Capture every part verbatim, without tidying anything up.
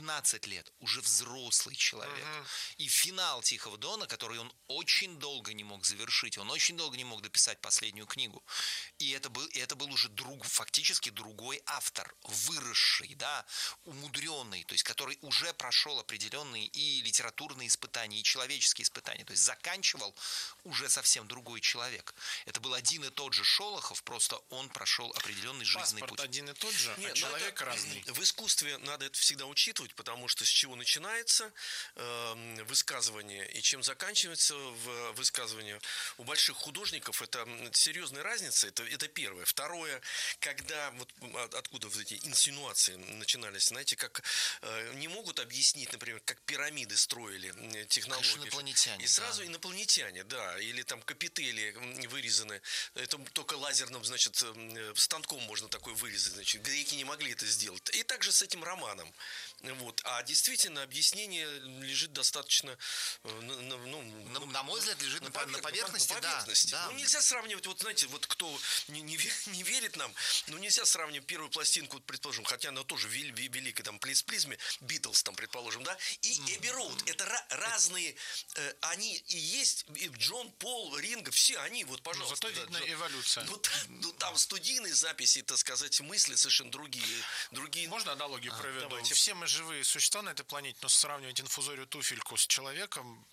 пятнадцать лет уже взрослый человек. Uh-huh. И финал «Тихого Дона», который он очень долго не мог завершить, он очень долго не мог дописать последнюю книгу. И это был, и это был уже друг, фактически другой автор, выросший, да, умудренный, то есть который уже прошел определенные и литературные испытания, и человеческие испытания. То есть заканчивал уже совсем другой человек. Это был один и тот же Шолохов, просто он прошел определенный жизненный путь. Паспорт один и тот же, Нет, а человек это, разный. В искусстве надо это всегда учитывать, потому что с чего начинается э, высказывание и чем заканчивается в высказывание у больших художников, это серьезная разница, это, это первое. Второе, когда, вот откуда вот эти инсинуации начинались, знаете, как э, не могут объяснить, например, как пирамиды строили технологии. Конечно, инопланетяне. И сразу да. инопланетяне, да, или там капители вырезаны, это только лазерным, значит, станком можно такой вырезать, значит, греки не могли это сделать. И также с этим романом. Вот. А действительно, объяснение лежит достаточно, ну, на, на мой взгляд, лежит на, на, поверхности, на поверхности. Да, Ну, да. нельзя сравнивать, вот знаете, вот кто не, не, не верит нам, ну, нельзя сравнивать первую пластинку, предположим, хотя она тоже вел, великая, там, Плизме, Битлз, там, предположим, да, и Эбби Роуд. Это ra- разные, э, они и есть, и Джон, Пол, Ринго, все они, вот, пожалуйста. Ну, зато да, видно эволюция. Ну, ну, там студийные записи, так сказать, мысли совершенно другие. другие. Можно аналогию а, проведу? Давайте. Все мы живые существа на этой планете, но сравнивать инфузорию туфельку с человеком...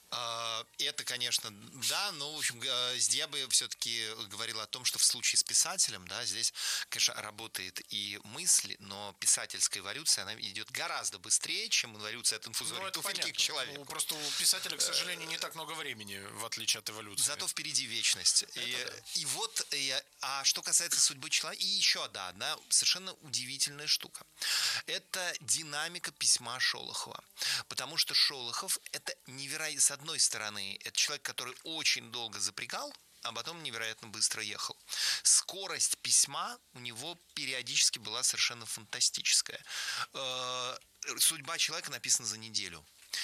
Это, конечно, да, но, в общем, я бы все-таки говорил о том, что в случае с писателем, да, здесь, конечно, работает и мысль, но писательская эволюция, она идет гораздо быстрее, чем эволюция от инфузории ну, туфельки понятно. К человеку. Ну, просто у писателя, к сожалению, не так много времени, в отличие от эволюции. Зато впереди вечность. И, да. и вот, и, а что касается судьбы человека, и еще одна, одна совершенно удивительная штука. Это динамика письма Шолохова. Потому что Шолохов – это невероятно, с одной стороны, это человек, который очень долго запрягал, а потом невероятно быстро ехал. Скорость письма у него периодически была совершенно фантастическая. Судьба человека написана за неделю,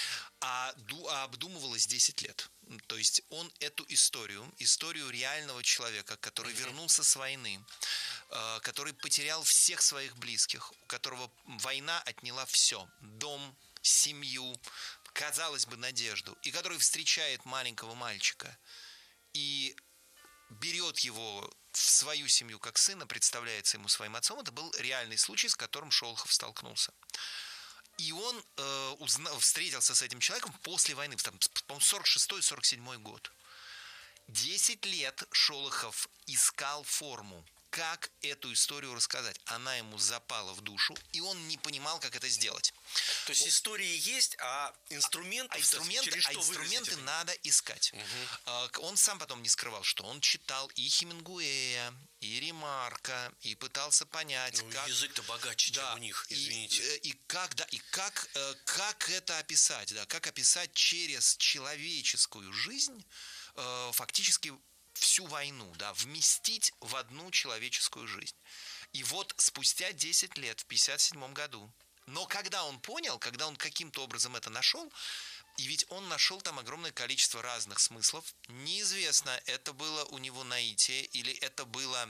а обдумывалась десять лет. То есть он эту историю, историю реального человека, который вернулся с войны, который потерял всех своих близких, у которого война отняла все: дом, семью, казалось бы, надежду, и который встречает маленького мальчика и берет его в свою семью как сына, представляется ему своим отцом. Это был реальный случай, с которым Шолохов столкнулся. И он э, узнал, встретился с этим человеком после войны, там, по-моему, сорок шестой - сорок седьмой год. Десять лет Шолохов искал форму, как эту историю рассказать. Она ему запала в душу, и он не понимал, как это сделать. То есть истории есть, а инструменты, а инструменты, через что а инструменты выразить? надо искать. Угу. Он сам потом не скрывал, что он читал и Хемингуэя, и Ремарка, и пытался понять, ну, как... язык-то богаче, да, чем у них, извините. И, и, как, да, и как, как это описать, да, как описать через человеческую жизнь фактически всю войну, да, вместить в одну человеческую жизнь. И вот спустя десять лет, в пятьдесят седьмом году, но когда он понял, когда он каким-то образом это нашел, и ведь он нашел там огромное количество разных смыслов, неизвестно, это было у него наитие или это было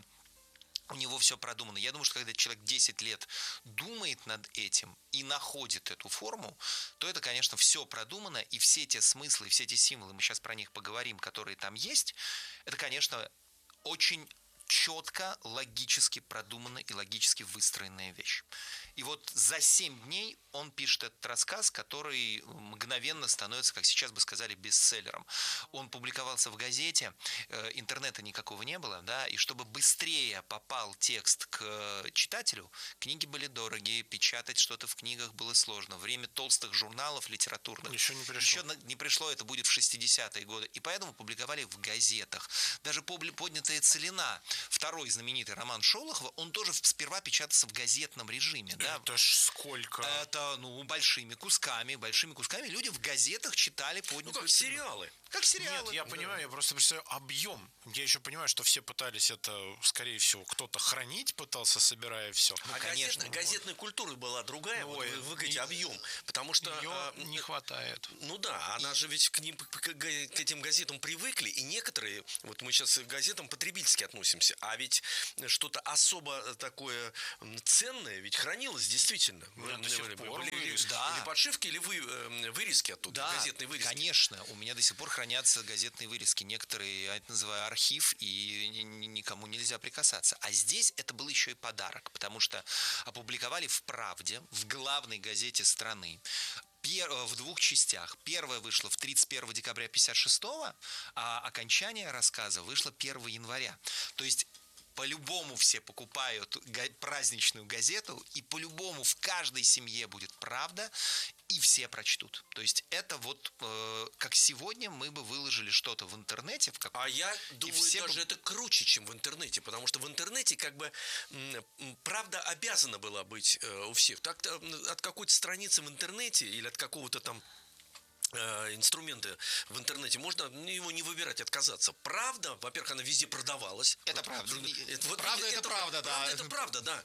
у него все продумано. Я думаю, что когда человек десять лет думает над этим и находит эту форму, то это, конечно, все продумано, и все те смыслы, все те символы, мы сейчас про них поговорим, которые там есть, это, конечно, очень четко, логически продуманная и логически выстроенная вещь. И вот за семь дней он пишет этот рассказ, который мгновенно становится, как сейчас бы сказали, бестселлером. Он публиковался в газете, интернета никакого не было, да, и чтобы быстрее попал текст к читателю, книги были дорогие, печатать что-то в книгах было сложно. Время толстых журналов литературных еще не пришло. Еще не пришло, это будет в шестидесятые годы. И поэтому публиковали в газетах. Даже поднятая целина, второй знаменитый роман Шолохова, он тоже сперва печатался в газетном режиме. Да? Это ж сколько? Это, ну, большими кусками, большими кусками. Люди в газетах читали поднятую Ну, как целину. сериалы. Как сериалы. Нет, я да. понимаю, я просто представляю объем. Я еще понимаю, что все пытались это, скорее всего, кто-то хранить пытался, собирая все. Ну, а конечно, газетная, газетная культура была другая, Ой, вот, вы говорите, объем, потому что... Ее а, не хватает. Ну да, она же ведь к, ним, к, к этим газетам привыкли, и некоторые, вот мы сейчас к газетам потребительски относимся, а ведь что-то особо такое ценное ведь хранилось действительно. Ну, до сих пор были, вырезки. Да, подшивки или вы, э, вырезки оттуда, Да, газетные вырезки? конечно. У меня до сих пор хранятся газетные вырезки. Некоторые, я это называю архив, и никому нельзя прикасаться. А здесь это был еще и подарок, потому что опубликовали в «Правде», в главной газете страны, в двух частях. Первая вышла в тридцать первого декабря пятьдесят шестого, а окончание рассказа вышло первого января. То есть по-любому все покупают праздничную газету, и по-любому в каждой семье будет правда, и все прочтут. То есть это вот э, как сегодня мы бы выложили что-то в интернете. В как... А я думаю, все даже бы... это круче, чем в интернете, потому что в интернете как бы м, правда обязана была быть э, у всех. Так от какой-то страницы в интернете или от какого-то там инструменты в интернете, можно его не выбирать, отказаться. Правда, во-первых, она везде продавалась. Это вот, правда. Это, вот, правда, это, это правда, правда, да. Это правда, да.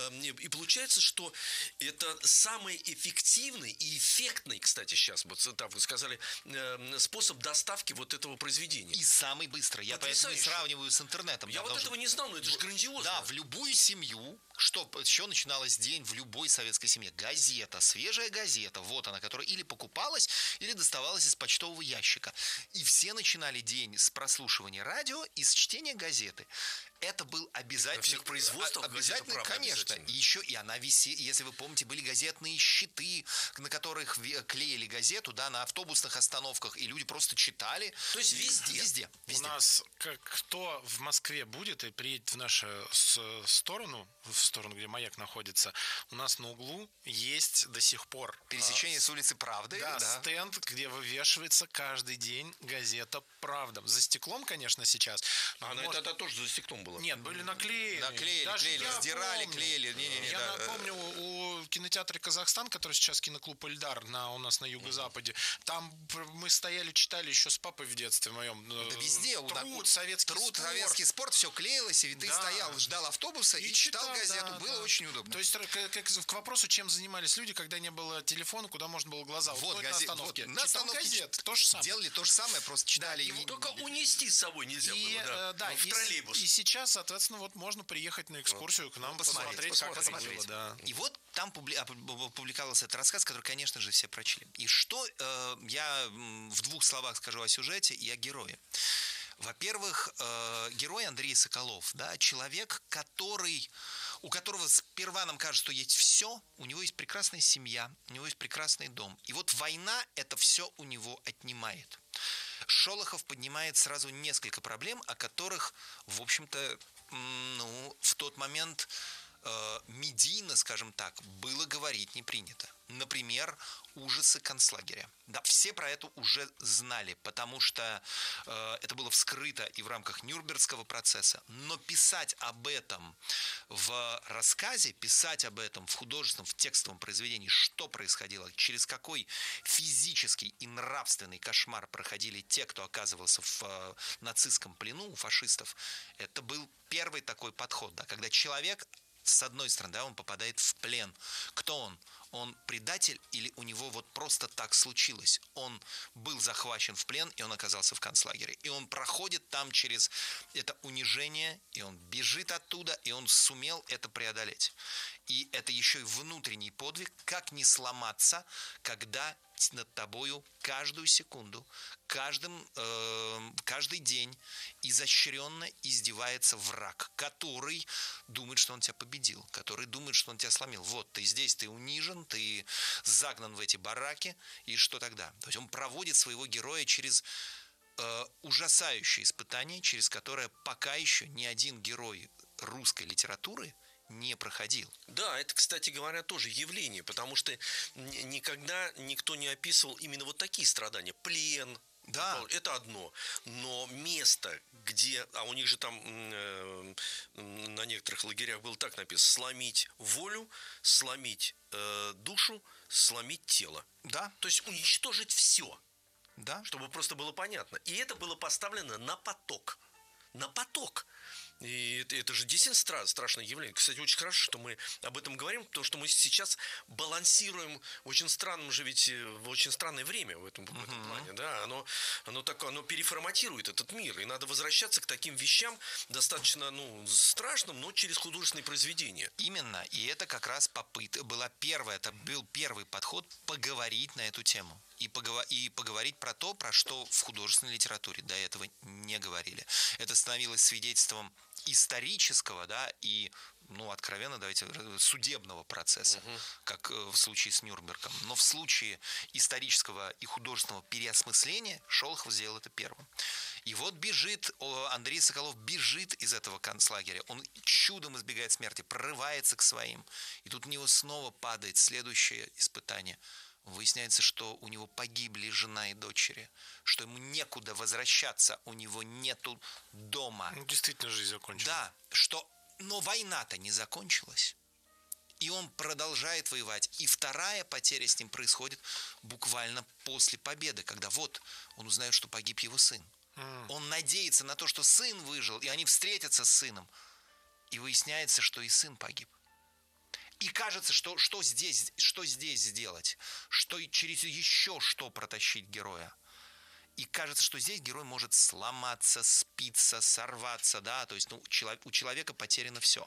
И получается, что это самый эффективный и эффектный, кстати, сейчас, вот так вы сказали, способ доставки вот этого произведения. И самый быстрый. Я поэтому сравниваю с интернетом. Я, Я вот должен... этого не знал, но это же грандиозно. Да, в любую семью, что еще начиналось день в любой советской семье, газета, свежая газета, вот она, которая или покупалась, или доставалась из почтового ящика. И все начинали день с прослушивания радио и с чтения газеты. Это был обязательно. На всех производствах обязательно, газета, конечно. Обязательно. И еще и она висела, если вы помните, были газетные щиты, на которых клеили газету, да, на автобусных остановках, и люди просто читали. То есть везде. Везде. везде. У нас, как, кто в Москве будет и приедет в нашу сторону, в сторону, где Маяк находится, у нас на углу есть до сих пор пересечение а, с улицы Правды. Да, да, стенд, где вывешивается каждый день газета «Правда». За стеклом, конечно, сейчас. А она может... это тоже за стеклом была? Нет, были наклеены. Наклеили, Даже клеили, сдирали, помню. клеили. Не, не, не, я да. напомню, у кинотеатра «Казахстан», который сейчас киноклуб «Эльдар» на, у нас на юго-западе, mm-hmm. там мы стояли, читали еще с папой в детстве моем. Да везде. Труд, советский Труд, спорт. советский спорт, все клеилось, и ты да. стоял, ждал автобуса и, и читал, читал газету. Да, было да. очень удобно. То есть, как, как, к вопросу, чем занимались люди, когда не было телефона, куда можно было глаза вот, газет, на остановке. Вот, на остановке газет, то же самое. Делали то же самое, просто читали. Да, и... Только унести с собой нельзя и, было, да, да, в и, троллейбус. И сейчас, соответственно, вот можно приехать на экскурсию к нам, посмотреть, посмотреть, как посмотреть. это было. Да. И вот там публиковался этот рассказ, который, конечно же, все прочли. И что э, я в двух словах скажу о сюжете и о герое. Во-первых, э, герой Андрей Соколов, да, человек, который, у которого сперва нам кажется, что есть все, у него есть прекрасная семья, у него есть прекрасный дом. И вот война это все у него отнимает. Шолохов поднимает сразу несколько проблем, о которых, в общем-то, ну, в тот момент э, медийно, скажем так, было говорить не принято. Например, ужасы концлагеря. Да, все про это уже знали, потому что э, это было вскрыто и в рамках Нюрнбергского процесса. Но писать об этом в рассказе, писать об этом в художественном, в текстовом произведении, что происходило, через какой физический и нравственный кошмар проходили те, кто оказывался в э, нацистском плену у фашистов, это был первый такой подход, да, когда человек, с одной стороны, да, он попадает в плен. Кто он? Он предатель или у него вот просто так случилось? Он был захвачен в плен, и он оказался в концлагере. И он проходит там через это унижение, и он бежит оттуда, и он сумел это преодолеть. И это еще и внутренний подвиг, как не сломаться, когда над тобою каждую секунду, каждым, э, каждый день изощренно издевается враг, который думает, что он тебя победил, который думает, что он тебя сломил. Вот, ты здесь, ты унижен, ты загнан в эти бараки, и что тогда? То есть он проводит своего героя через э, ужасающие испытания, через которые пока еще ни один герой русской литературы не проходил. Да, это, кстати говоря, тоже явление, потому что никогда никто не описывал именно вот такие страдания. Плен, да. Это одно. Но место, где... А у них же там э, на некоторых лагерях было так написано: сломить волю, сломить э, душу, сломить тело. Да. То есть уничтожить все. Да. Чтобы просто было понятно. И это было поставлено на поток. На поток. И это, это же действительно стра- страшное явление. Кстати, очень хорошо, что мы об этом говорим, потому что мы сейчас балансируем в очень странном же ведь, в очень странное время в этом, в этом Мгм. плане, да, оно, оно, так, оно переформатирует этот мир, и надо возвращаться к таким вещам достаточно, ну, страшным, но через художественные произведения. Именно, и это как раз попытка, была первая, это был первый подход поговорить на эту тему. И, поговор- и поговорить про то, про что в художественной литературе до этого не говорили. Это становилось свидетельством исторического, да, и, ну, откровенно, давайте, судебного процесса, Мгм. как э, в случае с Нюрнбергом. Но в случае исторического и художественного переосмысления Шолохов сделал это первым. И вот бежит, о, Андрей Соколов бежит из этого концлагеря. Он чудом избегает смерти, прорывается к своим. И тут у него снова падает следующее испытание. Выясняется, что у него погибли жена и дочери, что ему некуда возвращаться, у него нету дома. Ну, действительно, жизнь закончилась. Да, что, но война-то не закончилась. И он продолжает воевать. И вторая потеря с ним происходит буквально после победы, когда вот он узнает, что погиб его сын. М. Он надеется на то, что сын выжил, и они встретятся с сыном. И выясняется, что и сын погиб. И кажется, что, что, здесь, что здесь сделать, что и через еще что протащить героя. И кажется, что здесь герой может сломаться, спиться, сорваться, да, то есть ну, у человека потеряно все.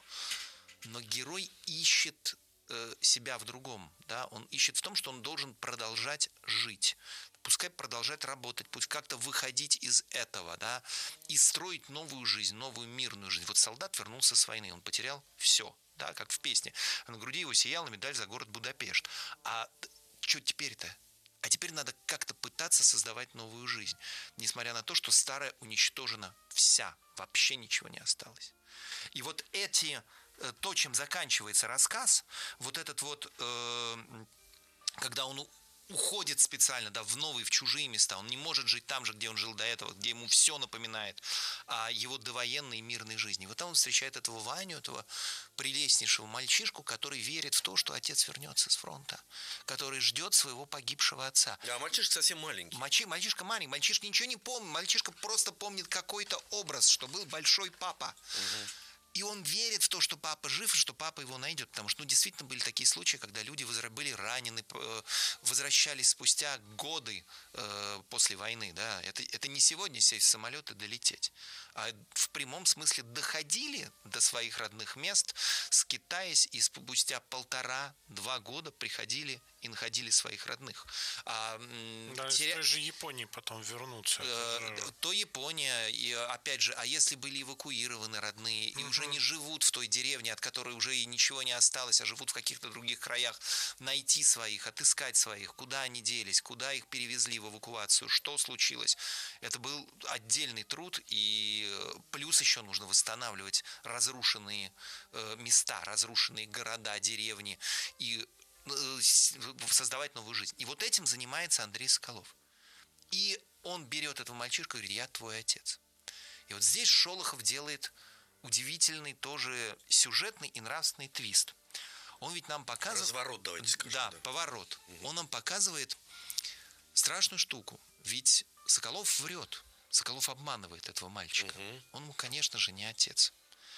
Но герой ищет э, себя в другом, да, он ищет в том, что он должен продолжать жить. Пускай продолжать работать, пусть как-то выходить из этого, да, и строить новую жизнь, новую мирную жизнь. Вот солдат вернулся с войны, он потерял все, да, как в песне. На груди его сияла медаль за город Будапешт. А что теперь-то? А теперь надо как-то пытаться создавать новую жизнь, несмотря на то, что старая уничтожена вся, вообще ничего не осталось. И вот эти, то, чем заканчивается рассказ, вот этот вот, э, когда он уходит специально, да, в новые, в чужие места, он не может жить там же, где он жил до этого, где ему все напоминает о его довоенной мирной жизни. Вот там он встречает этого Ваню, этого прелестнейшего мальчишку, который верит в то, что отец вернется с фронта, который ждет своего погибшего отца. Да, мальчишка совсем маленький. Мальчи, мальчишка маленький, мальчишка ничего не помнит, мальчишка просто помнит какой-то образ, что был большой папа. Угу. И он верит в то, что папа жив, и что папа его найдет. Потому что, ну, действительно, были такие случаи, когда люди были ранены, возвращались спустя годы э, после войны. Да? Это, это не сегодня сесть в самолет и долететь. А в прямом смысле доходили до своих родных мест, скитаясь, и спустя полтора-два года приходили и находили своих родных. А, да, теря... из той же Японии потом вернуться. Э, же... То Япония, и опять же, а если были эвакуированы родные, и угу. уже не живут в той деревне, от которой уже и ничего не осталось, а живут в каких-то других краях, найти своих, отыскать своих, куда они делись, куда их перевезли в эвакуацию, что случилось. Это был отдельный труд, и плюс еще нужно восстанавливать разрушенные места, разрушенные города, деревни, и создавать новую жизнь. И вот этим занимается Андрей Соколов. И он берет этого мальчишку и говорит: я твой отец. И вот здесь Шолохов делает удивительный тоже сюжетный и нравственный твист. Он ведь нам показывает... Разворот, давайте скажем. Да, да. поворот. Угу. Он нам показывает страшную штуку. Ведь Соколов врет. Соколов обманывает этого мальчика. Угу. Он ему, конечно же, не отец.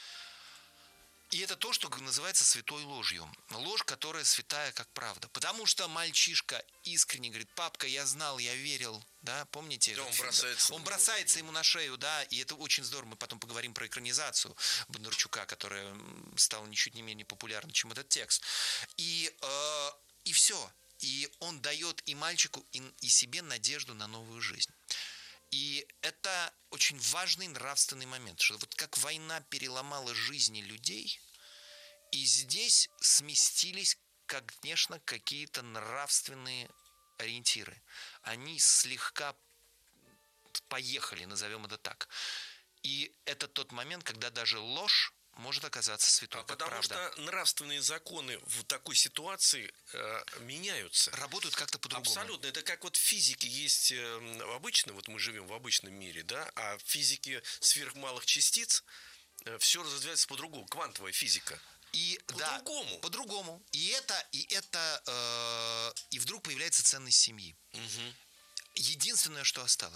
И это то, что называется святой ложью. Ложь, которая святая, как правда. Потому что мальчишка искренне говорит: папка, я знал, я верил. Да, помните? Да, он фильм? бросается, он бросается ему на шею, да, и это очень здорово. Мы потом поговорим про экранизацию Бондарчука, которая стала ничуть не менее популярной, чем этот текст. И, э, и все. И он дает и мальчику, и, и себе надежду на новую жизнь. И это очень важный нравственный момент, что вот как война переломала жизни людей, и здесь сместились, конечно, какие-то нравственные ориентиры. Они слегка поехали, назовем это так. И это тот момент, когда даже ложь может оказаться святой, а как потому правда. Что нравственные законы в такой ситуации э, меняются. Работают как-то по-другому. Абсолютно. Это как вот в физике есть э, обычно, вот мы живем в обычном мире, да, а в физике сверхмалых частиц э, все развивается по-другому. Квантовая физика. И, по-другому. Да, по-другому. И это, и это, э, и вдруг появляется ценность семьи. Угу. Единственное, что осталось.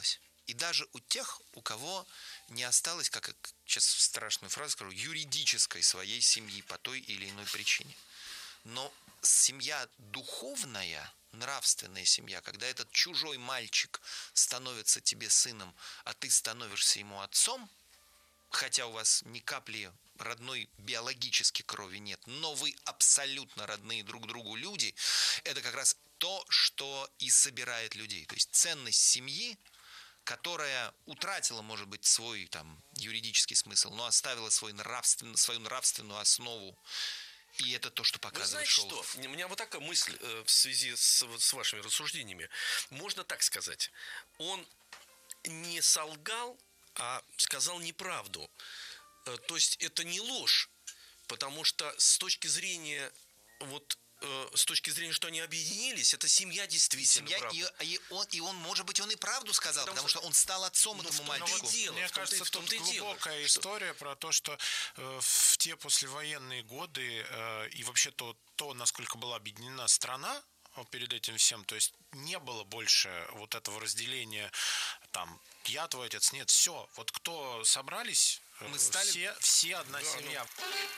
И даже у тех, у кого не осталось, как сейчас страшную фразу скажу, юридической своей семьи по той или иной причине. Но семья духовная, нравственная семья, когда этот чужой мальчик становится тебе сыном, а ты становишься ему отцом, хотя у вас ни капли родной биологической крови нет, но вы абсолютно родные друг другу люди, это как раз то, что и собирает людей. То есть ценность семьи, которая утратила, может быть, свой там юридический смысл, но оставила свой нравствен, свою нравственную основу. И это то, что показывает Шолохов. Вы знаете что? У меня вот такая мысль э, в связи с, вот, с вашими рассуждениями. Можно так сказать. Он не солгал, а сказал неправду. Э, то есть это не ложь, потому что с точки зрения вот с точки зрения, что они объединились, это семья действительно. Семья, и, и, он, и он, может быть, он и правду сказал, потому, потому что, что он стал отцом ну, этому мальчику. Дело, Мне кажется, в том-то тут глубокая дело, история что... про то, что э, в те послевоенные годы э, и вообще то, то, насколько была объединена страна перед этим всем, то есть не было больше вот этого разделения, там, я твой отец, нет, все, вот кто собрались, Мы стали... все, все одна да, семья. Ну...